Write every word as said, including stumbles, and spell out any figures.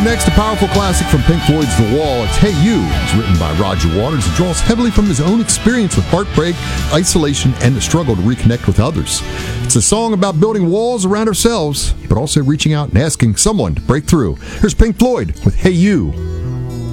next, a powerful classic from Pink Floyd's The Wall. It's Hey You. It's written by Roger Waters and draws heavily from his own experience with heartbreak, isolation, and the struggle to reconnect with others. It's a song about building walls around ourselves, but also reaching out and asking someone to break through. Here's Pink Floyd with Hey You.